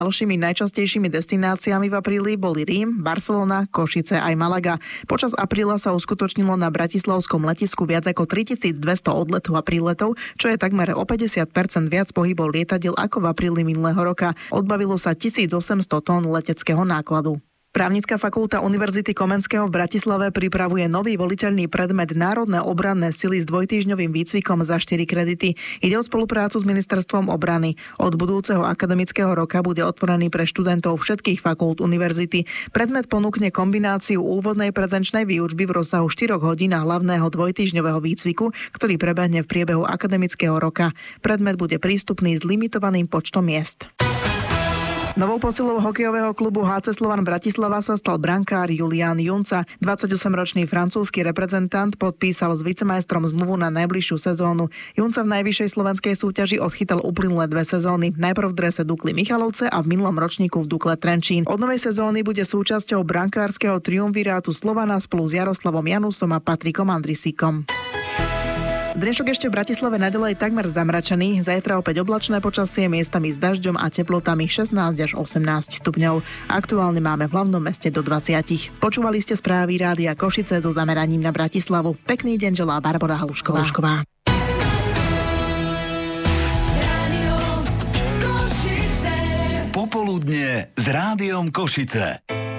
Ďalšími najčastejšími destináciami v apríli boli Rím, Barcelona, Košice aj Malaga. Počas apríla sa uskutočnilo na bratislavskom letisku viac ako 3200 odletov a príletov, čo je takmer o 50% viac pohybov lietadiel ako v apríli minulého roka. Odbavilo sa 1800 tón leteckého nákladu. Právnická fakulta Univerzity Komenského v Bratislave pripravuje nový voliteľný predmet Národné obranné sily s dvojtýždňovým výcvikom za 4 kredity. Ide o spoluprácu s Ministerstvom obrany. Od budúceho akademického roka bude otvorený pre študentov všetkých fakult univerzity. Predmet ponúkne kombináciu úvodnej prezenčnej výučby v rozsahu 4 hodín a hlavného dvojtýždňového výcviku, ktorý prebehne v priebehu akademického roka. Predmet bude prístupný s limitovaným počtom miest. Novou posilou hokejového klubu HC Slovan Bratislava sa stal brankár Julián Junca. 28-ročný francúzsky reprezentant podpísal s vicemajstrom zmluvu na najbližšiu sezónu. Junca v najvyššej slovenskej súťaži odchytal uplynulé 2 sezóny. Najprv v drese Dukly Michalovce a v minulom ročníku v Dukle Trenčín. Od novej sezóny bude súčasťou brankárskeho triumvirátu Slovana spolu s Jaroslavom Janusom a Patrikom Andrisíkom. Dnešok ešte v Bratislave naďalej takmer zamračený, zajtra opäť oblačné počasie, miestami s dažďom a teplotami 16 až 18 stupňov. Aktuálne máme v hlavnom meste do 20. Počúvali ste správy Rádia Košice so zameraním na Bratislavu. Pekný deň želá Barbora Halušková. Popoludne s Rádiom Košice.